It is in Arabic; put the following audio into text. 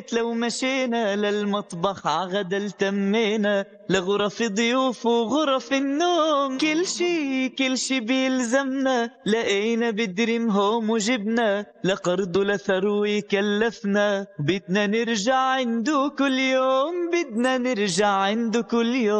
البيت لو مشينا للمطبخ عغدا التمينا لغرف ضيوف وغرف النوم كل شي بيلزمنا لقينا بدريم هوم وجبنا لقرض لثروي كلفنا بدنا نرجع عنده كل يوم